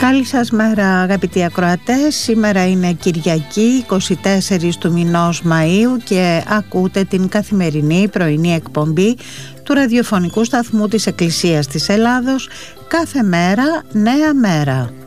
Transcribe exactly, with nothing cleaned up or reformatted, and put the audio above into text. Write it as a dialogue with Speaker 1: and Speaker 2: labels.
Speaker 1: Καλή σας μέρα αγαπητοί ακροατές. Σήμερα είναι Κυριακή εικοστή τέταρτη του μηνός Μαΐου και ακούτε την καθημερινή πρωινή εκπομπή του ραδιοφωνικού σταθμού της Εκκλησίας της Ελλάδος, κάθε μέρα νέα μέρα.